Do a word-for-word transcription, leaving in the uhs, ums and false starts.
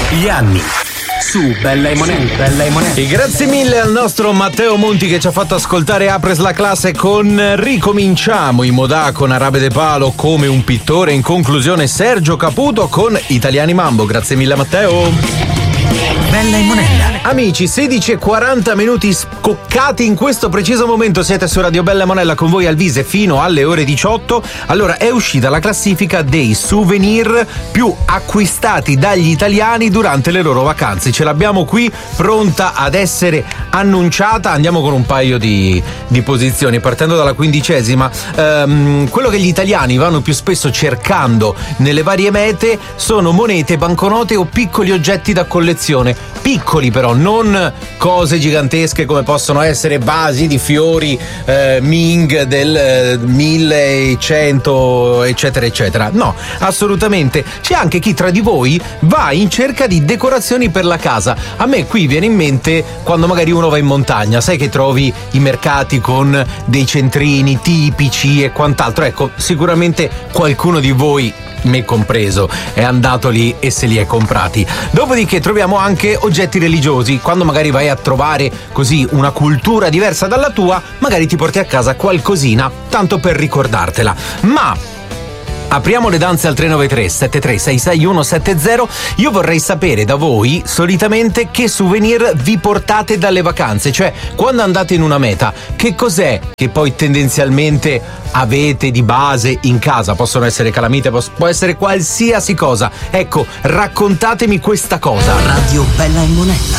Gli anni su Bella e Monella. Bella e Monella. E grazie mille al nostro Matteo Monti che ci ha fatto ascoltare Apres la classe con Ricominciamo, in Modà con Arabe de Palo, Come un pittore, in conclusione Sergio Caputo con Italiani Mambo. Grazie mille Matteo. Bella e Monella. Amici, sedici e quaranta minuti scoccati in questo preciso momento, siete su Radio Bella e Monella con voi al Vise fino alle ore diciotto. Allora, è uscita la classifica dei souvenir più acquistati dagli italiani durante le loro vacanze. Ce l'abbiamo qui pronta ad essere annunciata. Andiamo con un paio di, di posizioni, partendo dalla quindicesima. Ehm, quello che gli italiani vanno più spesso cercando nelle varie mete sono monete, banconote o piccoli oggetti da collezione. Piccoli però, non cose gigantesche come possono essere vasi di fiori eh, Ming del eh, millecento eccetera eccetera. No, assolutamente. C'è anche chi tra di voi va in cerca di decorazioni per la casa. A me qui viene in mente quando magari uno va in montagna, sai che trovi i mercati con dei centrini tipici e quant'altro. Ecco, sicuramente qualcuno di voi, me compreso, è andato lì e se li è comprati. Dopodiché troviamo anche oggetti religiosi. Quando magari vai a trovare così una cultura diversa dalla tua, magari ti porti a casa qualcosina tanto per ricordartela. Ma apriamo le danze al tre nove tre sette tre sei sei uno sette zero. Io vorrei sapere da voi solitamente che souvenir vi portate dalle vacanze, cioè quando andate in una meta, che cos'è che poi tendenzialmente avete di base in casa? Possono essere calamite, può essere qualsiasi cosa. Ecco, raccontatemi questa cosa. Radio Bella e Monella.